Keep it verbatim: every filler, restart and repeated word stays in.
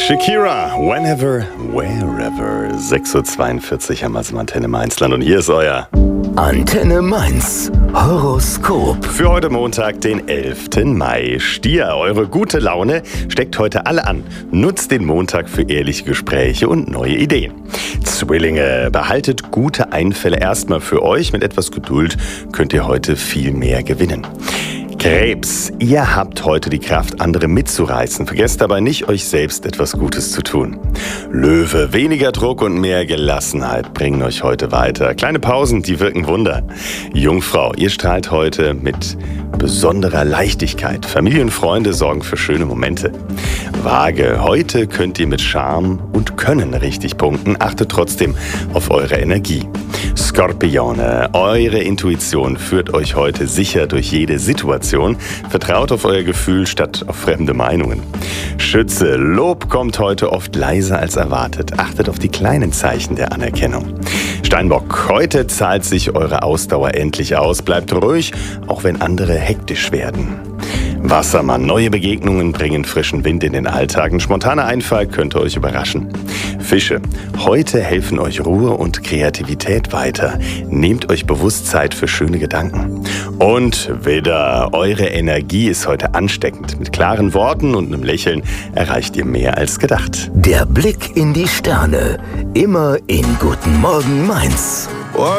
Shakira, whenever, wherever. sechs Uhr zweiundvierzig haben wir es im Antenne Mainzland und hier ist euer Antenne Mainz Horoskop. für heute Montag, den elften Mai. Stier, eure gute Laune steckt heute alle an. Nutzt den Montag für ehrliche Gespräche und neue Ideen. Zwillinge, behaltet gute Einfälle erstmal für euch. Mit etwas Geduld könnt ihr heute viel mehr gewinnen. Krebs, ihr habt heute die Kraft, andere mitzureißen. Vergesst dabei nicht, euch selbst etwas Gutes zu tun. Löwe, weniger Druck und mehr Gelassenheit bringen euch heute weiter. Kleine Pausen, die wirken Wunder. Jungfrau, ihr strahlt heute mit besonderer Leichtigkeit. Familie und Freunde sorgen für schöne Momente. Waage, heute könnt ihr mit Charme und Können richtig punkten. Achtet trotzdem auf eure Energie. Skorpione, eure Intuition führt euch heute sicher durch jede Situation. Vertraut auf euer Gefühl statt auf fremde Meinungen. Schütze, Lob kommt heute oft leiser als erwartet. Achtet auf die kleinen Zeichen der Anerkennung. Steinbock, heute zahlt sich eure Ausdauer endlich aus. Bleibt ruhig, auch wenn andere hektisch werden. Wassermann, neue Begegnungen bringen frischen Wind in den Alltag. Ein spontaner Einfall könnte euch überraschen. Fische, heute helfen euch Ruhe und Kreativität weiter. Nehmt euch bewusst Zeit für schöne Gedanken. Und Widder, eure Energie ist heute ansteckend. Mit klaren Worten und einem Lächeln erreicht ihr mehr als gedacht. Der Blick in die Sterne. Immer in Guten Morgen Mainz.